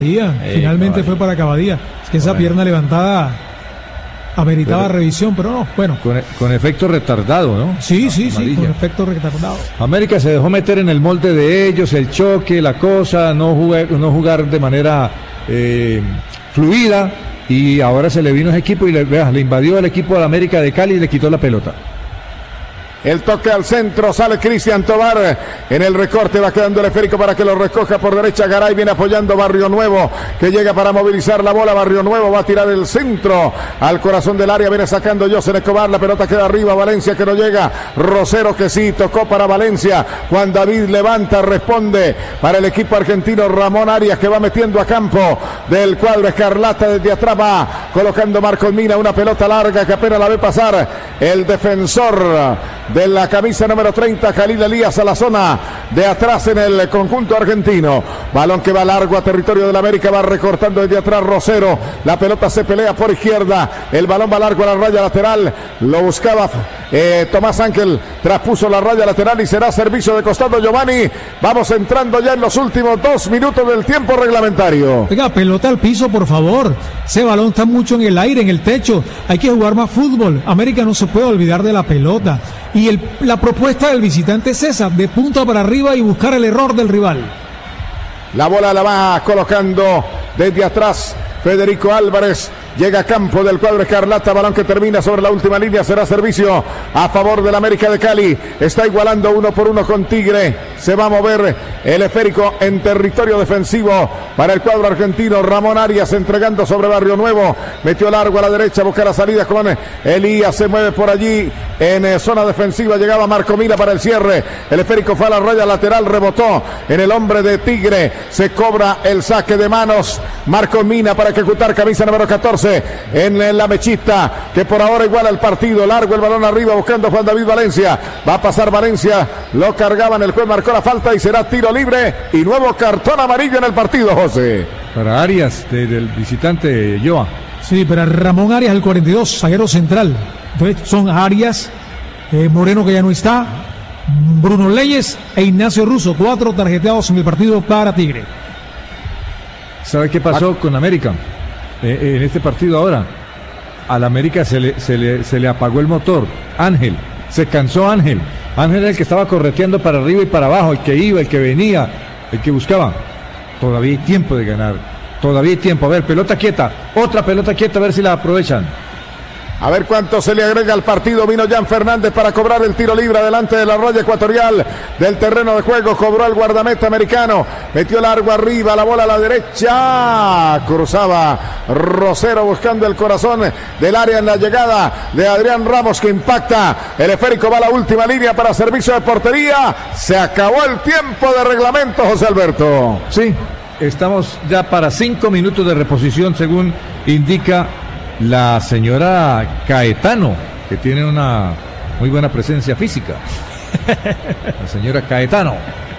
Finalmente fue para Cavadía. Es que esa pierna levantada ameritaba revisión, pero no, bueno. Con efecto retardado, ¿no? Sí, con efecto retardado. América se dejó meter en el molde de ellos, el choque, la cosa, no jugar de manera fluida, y ahora se le vino ese equipo y le invadió el equipo de la América de Cali y le quitó la pelota. El toque al centro, sale Cristian Tobar en el recorte, va quedando el esférico para que lo recoja por derecha. Garay viene apoyando Barrio Nuevo, que llega para movilizar la bola. Barrio Nuevo va a tirar el centro al corazón del área, viene sacando José Escobar, la pelota queda arriba, Valencia que no llega, Rosero que sí, tocó para Valencia, Juan David levanta, responde para el equipo argentino, Ramón Arias que va metiendo a campo del cuadro escarlata, desde atrás va colocando Marcos Mina, una pelota larga que apenas la ve pasar el defensor de la camisa número 30, Jalil Elías, a la zona de atrás en el conjunto argentino. Balón que va largo a territorio del América, va recortando desde atrás Rosero, la pelota se pelea por izquierda, el balón va largo a la raya lateral, lo buscaba Tomás Ángel, traspuso la raya lateral y será servicio de costado. Giovanni, vamos entrando ya en los últimos 2 minutos del tiempo reglamentario. Venga, pelota al piso, por favor. Ese balón está mucho en el aire, en el techo. Hay que jugar más fútbol. América no se puede olvidar de la pelota. Y la propuesta del visitante es esa, de punta para arriba y buscar el error del rival. La bola la va colocando desde atrás Federico Álvarez. Llega a campo del cuadro escarlata, balón que termina sobre la última línea, será servicio a favor del América de Cali. Está igualando 1-1 con Tigre. Se va a mover el esférico en territorio defensivo para el cuadro argentino. Ramón Arias entregando sobre Barrio Nuevo, metió largo a la derecha, busca la salida con Elías, se mueve por allí en zona defensiva, llegaba Marco Mina para el cierre. El esférico fue a la raya lateral, rebotó en el hombre de Tigre, se cobra el saque de manos. Marco Mina para ejecutar, camisa número 14 en la mechita, que por ahora iguala el partido. Largo el balón arriba buscando Juan David Valencia, va a pasar Valencia, lo cargaban, el juez marcó la falta y será tiro libre y nuevo cartón amarillo en el partido, José. Para Arias, del visitante Joa. Sí, para Ramón Arias, el 42, zaguero central. Entonces son Arias, Moreno que ya no está, Bruno Leyes e Ignacio Russo, 4 tarjeteados en el partido para Tigre. ¿Sabe qué pasó con América? En este partido ahora, al América se le apagó el motor. Ángel, se cansó Ángel era el que estaba correteando para arriba y para abajo, el que iba, el que venía, el que buscaba. Todavía hay tiempo de ganar, todavía hay tiempo. A ver, pelota quieta, otra pelota quieta, a ver si la aprovechan. A ver cuánto se le agrega al partido. Vino Jan Fernández para cobrar el tiro libre adelante de la raya ecuatorial del terreno de juego. Cobró el guardameta americano. Metió largo arriba, la bola a la derecha. Cruzaba Rosero buscando el corazón del área en la llegada de Adrián Ramos, que impacta. El esférico va a la última línea para servicio de portería. Se acabó el tiempo de reglamento, José Alberto. Sí, estamos ya para 5 minutos de reposición, según indica la señora Caetano, que tiene una muy buena presencia física. La señora Caetano.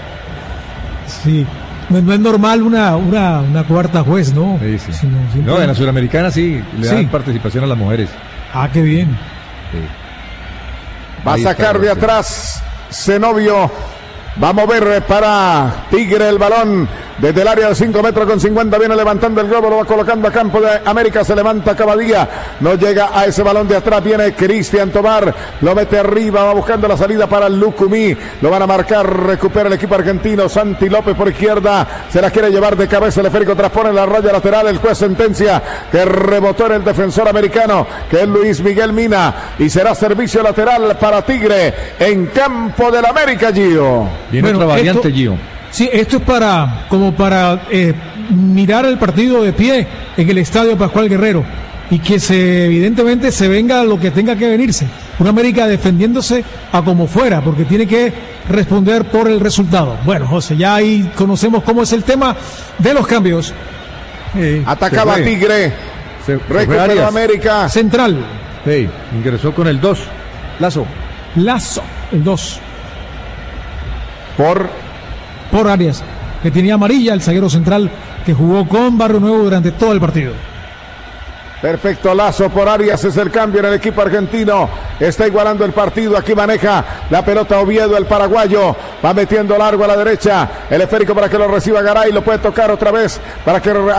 Sí, no es normal una cuarta juez, ¿no? Sí. No, en la Suramericana sí le dan participación a las mujeres. Ah, qué bien. Sí. Va a sacar de atrás Zenobio. Va a mover para Tigre el balón desde el área de 5 metros con 50. Viene levantando el globo, lo va colocando a campo de América. Se levanta Cavadía, no llega a ese balón de atrás. Viene Cristian Tobar, lo mete arriba, va buscando la salida para Lucumí. Lo van a marcar, recupera el equipo argentino. Santi López por izquierda, se la quiere llevar de cabeza. El esférico transpone la raya lateral. El juez sentencia que rebotó en el defensor americano, que es Luis Miguel Mina, y será servicio lateral para Tigre en campo del América, Gio. Viene otra variante, Gio. Sí, esto es para mirar el partido de pie en el estadio Pascual Guerrero y que evidentemente se venga lo que tenga que venirse. Una América defendiéndose a como fuera, porque tiene que responder por el resultado. Bueno, José, ya ahí conocemos cómo es el tema de los cambios. Atacaba Tigre, recuperó América. Central. Sí, ingresó con el 2. Lazo, el 2. Por Arias, que tenía amarilla, el zaguero central que jugó con Barrio Nuevo durante todo el partido. Perfecto, Lazo por Arias, es el cambio en el equipo argentino. Está igualando el partido, aquí maneja la pelota Oviedo, el paraguayo. Va metiendo largo a la derecha, el esférico para que lo reciba Garay, lo puede tocar otra vez para que